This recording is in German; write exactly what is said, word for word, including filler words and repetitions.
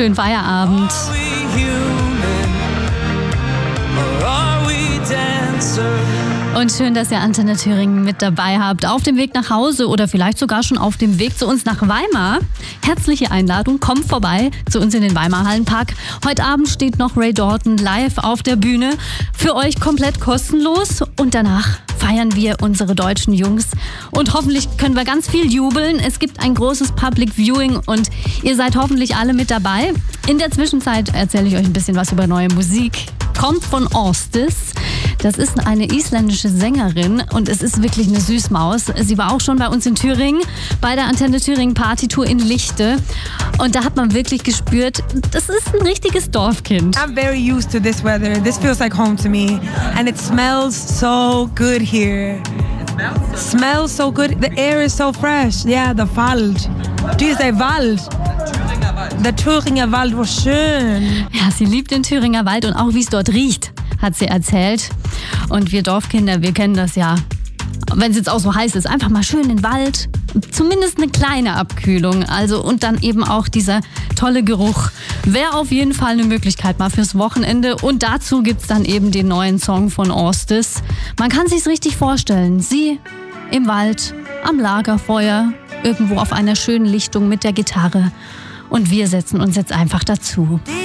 schönen Feierabend. Und schön, dass ihr Antenne Thüringen mit dabei habt. Auf dem Weg nach Hause oder vielleicht sogar schon auf dem Weg zu uns nach Weimar. Herzliche Einladung, kommt vorbei zu uns in den Weimar Hallenpark. Heute Abend steht noch Ray Dalton live auf der Bühne. Für euch komplett kostenlos. Und danach feiern wir unsere deutschen Jungs. Und hoffentlich können wir ganz viel jubeln. Es gibt ein großes Public Viewing und ihr seid hoffentlich alle mit dabei. In der Zwischenzeit erzähle ich euch ein bisschen was über neue Musik. Kommt von Ostis. Das ist eine isländische Sängerin und es ist wirklich eine Süßmaus. Sie war auch schon bei uns in Thüringen, bei der Antenne Thüringen Partytour in Lichte. Und da hat man wirklich gespürt, das ist ein richtiges Dorfkind. I'm very used to this weather. This feels like home to me. And it smells so good here. It smells so good. The air is so fresh. Yeah, the Wald. Do you say Wald? Der Thüringer Wald, war schön. Ja, sie liebt den Thüringer Wald und auch wie es dort riecht, hat sie erzählt. Und wir Dorfkinder, wir kennen das ja. Wenn es jetzt auch so heiß ist, einfach mal schön in den Wald. Zumindest eine kleine Abkühlung. Also und dann eben auch dieser tolle Geruch. Wäre auf jeden Fall eine Möglichkeit mal fürs Wochenende. Und dazu gibt's dann eben den neuen Song von Ostis. Man kann sich's richtig vorstellen. Sie im Wald, am Lagerfeuer, irgendwo auf einer schönen Lichtung mit der Gitarre. Und wir setzen uns jetzt einfach dazu.